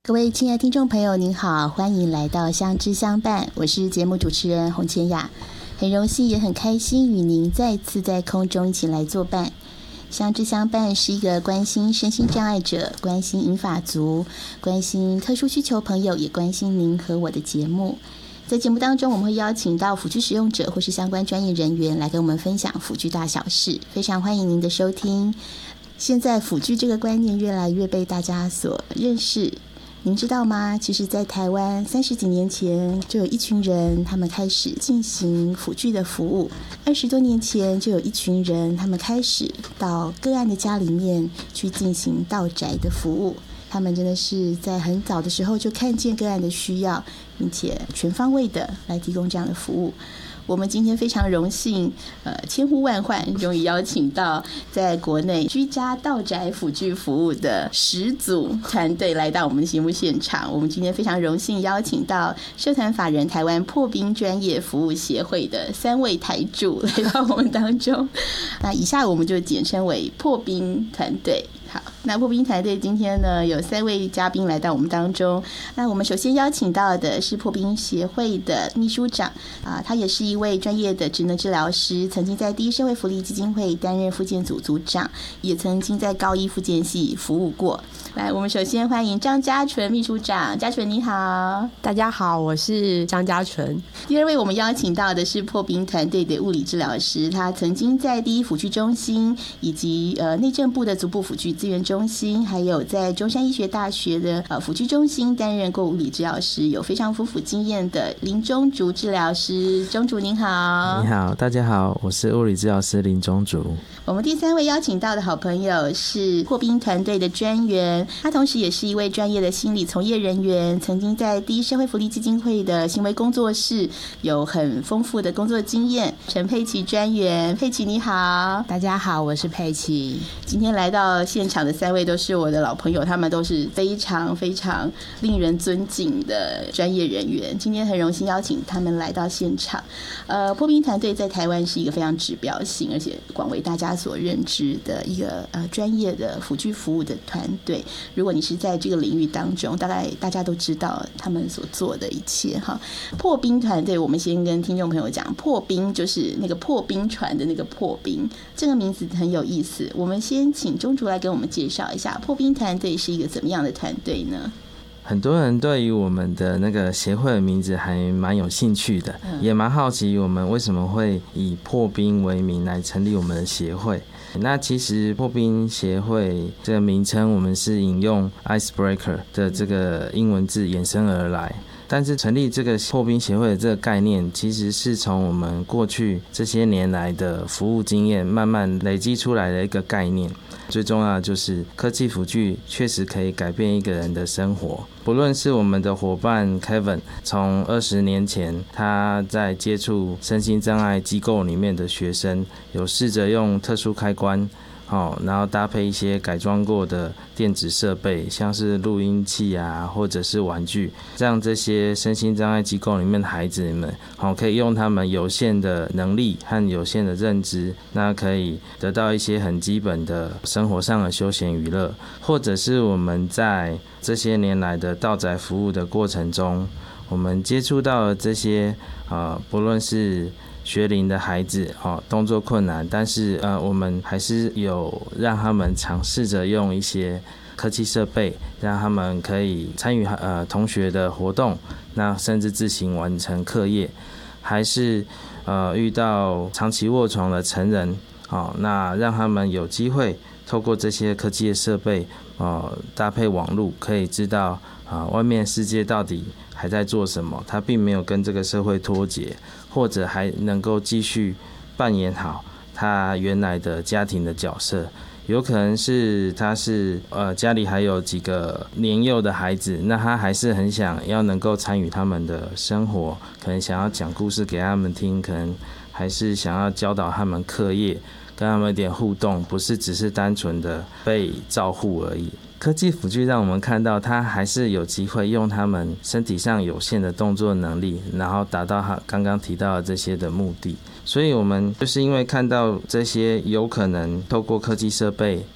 各位亲爱的听众朋友您好，欢迎来到相知相伴，我是节目主持人洪千雅，很荣幸也很开心与您再次在空中一起来作伴。相知相伴是一个关心身心障碍者、关心银发族、关心特殊需求朋友，也关心您和我的节目。在节目当中，我们会邀请到辅具使用者或是相关专业人员来跟我们分享辅具大小事，非常欢迎您的收听。现在辅具这个观念越来越被大家所认识，您知道吗？其实在台湾30几年前就有一群人，他们开始进行辅具的服务，20多年前就有一群人，他们开始到个案的家里面去进行到宅的服务。他们真的是在很早的时候就看见个案的需要，并且全方位的来提供这样的服务。我们今天非常荣幸，千呼万唤，终于邀请到在国内居家到宅辅具服务的始祖团队来到我们的节目现场。我们今天非常荣幸邀请到社团法人台湾破冰专业服务协会的3位台柱来到我们当中。那以下我们就简称为破冰团队。好，那破冰团队今天呢有3位嘉宾来到我们当中。那我们首先邀请到的是破冰协会的秘书长他也是一位专业的职能治疗师，曾经在第一社会福利基金会担任复健组组长，也曾经在高一复健系服务过。来，我们首先欢迎张嘉纯秘书长。嘉纯你好。 大家好，我是张嘉纯。 第2位我们邀请到的是破冰团队的物理治疗师，他曾经在第一辅具中心以及内政部的足部辅具资源中心，还有在中山医学大学的辅具中心担任过物理治疗师，有非常丰富经验的林中竹治疗师。中竹您好。 你好，大家好，我是物理治疗师林中竹。 我们第3位邀请到的好朋友是破冰团队的专员，他同时也是一位专业的心理从业人员，曾经在第一社会福利基金会的行为工作室有很丰富的工作经验。陈佩琪专员。佩琪你好。 大家好，我是佩琪。 今天来到现场的3位都是我的老朋友，他们都是非常非常令人尊敬的专业人员，今天很荣幸邀请他们来到现场。破冰团队在台湾是一个非常指标性而且广为大家所认知的一个专业的辅具服务的团队。如果你是在这个领域当中，大概大家都知道他们所做的一切哈。破冰团队，我们先跟听众朋友讲，破冰就是那个破冰船的那个破冰，这个名字很有意思。我们先请中竹来给我们介绍一下破冰团队是一个怎么样的团队呢？ 很多人对于我们的那个协会的名字还蛮有兴趣的，也蛮好奇我们为什么会以破冰为名来成立我们的协会。那其实破冰协会这个名称，我们是引用 icebreaker 的这个英文字衍生而来。但是成立这个破冰协会的这个概念，其实是从我们过去这些年来的服务经验慢慢累积出来的一个概念。最重要的就是科技辅具确实可以改变一个人的生活。不论是我们的伙伴 Kevin， 从20年前他在接触身心障碍机构里面的学生，有试着用特殊开关然后搭配一些改装过的电子设备，像是录音器啊，或者是玩具，让这些身心障碍机构里面的孩子们可以用他们有限的能力和有限的认知，那可以得到一些很基本的生活上的休闲娱乐。或者是我们在这些年来的到宅服务的过程中，我们接触到了这些不论是学龄的孩子动作困难，但是我们还是有让他们尝试着用一些科技设备，让他们可以参与同学的活动，那甚至自行完成课业。还是遇到长期卧床的成人那让他们有机会透过这些科技的设备搭配网络，可以知道外面世界到底还在做什么，他并没有跟这个社会脱节，或者还能够继续扮演好他原来的家庭的角色。有可能是他是家里还有几个年幼的孩子，那他还是很想要能够参与他们的生活，可能想要讲故事给他们听，可能还是想要教导他们课业，跟他们一点互动，不是只是单纯的被照护而已。科技辅具让我们看到他还是有机会用他们身体上有限的动作能力，然后达到他刚刚提到的这些的目的。所以我们就是因为看到这些有可能透过科技设备